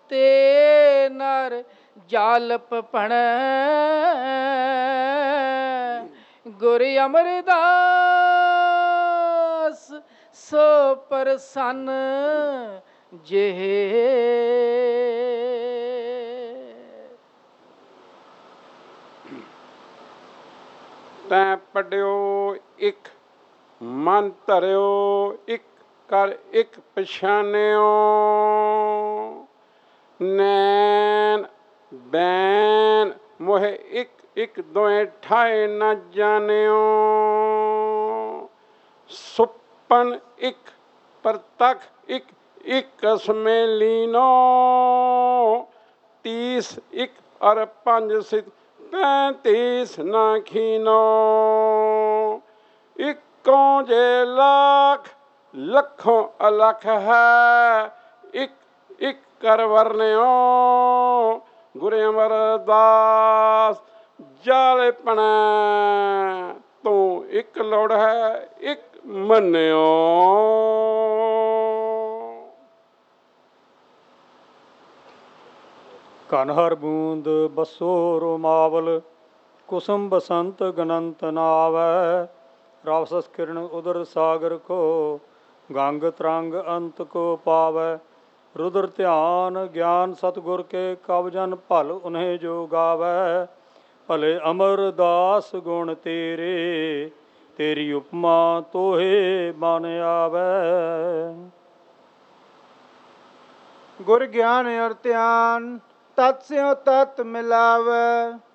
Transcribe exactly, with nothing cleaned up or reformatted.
ਤੇ ਨਰ ਜਾਲਪ ਭਣ ਗੁਰ ਅਮਰਦਾਸ ਸੋ ਪ੍ਰਸੰਨ ਜਿਹ ਤੈਂ ਪੜਿਓ ਇੱਕ ਮਨ ਧਰਿਓ ਇੱਕ ਕਰ ਇੱਕ ਪਛਾਨਿਓ ਨੈਣ ਬੈਨ ਮੋਹਿ ਇੱਕ ਇੱਕ ਦੋਏ ਠਾਏ ਨਾ ਜਾਣਿਓ ਸੁਪਨ ਇੱਕ ਪ੍ਰਤੱਖ ਇੱਕ ਇੱਕ ਕਸਮੇ ਲੀਨੋ ਤੀਸ ਇੱਕ ਅਰ ਪੰਜ ਸਿੱਧ ਪੈਂਤੀਸ ਨਾ ਖੀਨੋ ਇੱਕੋਂ ਜੇ ਲੱਖ ਲੱਖੋਂ ਅਲਖ ਹੈ ਇੱਕ ਇੱਕ ਕਰ ਵਰਨਿਓ ਗੁਰ ਅਮਰਦਾਸ ਜਾਲੇ ਪਣਾ ਤੂੰ ਇੱਕ ਲੋੜ ਹੈ ਇੱਕ ਮੰਨਿਓ। ਘਨ ਹਰ ਬੂੰਦ ਬਸੋ ਰੋਮਾਵਲ ਕੁਸਮ ਬਸੰਤ ਗਨੰਤ ਨਾਵੈ ਰਾਵਸਸ ਕਿਰਨ ਉਦਰ ਸਾਗਰ ਕੋ ਗੰਗ ਤਰੰਗ ਅੰਤ ਕੋ ਪਾਵੈ ਰੁਦਰ ਧਿਆਨ ਗਿਆਨ ਸਤਿਗੁਰ ਕੇ ਕਬ ਜਨ ਭਲ ਉਨਹਿ ਜੋ ਗਾਵੈ ਭਲੇ ਅਮਰਦਾਸ ਗੁਣ ਤੇਰੇ ਤੇਰੀ ਉਪਮਾ ਤੋਹੇ ਮਨ ਆਵੈ। ਗੁਰ ਗਿਆਨ ਅਰ ਧਿਆਨ ਤਤ ਸਿਉ ਤਤ ਮਿਲਾਵੈ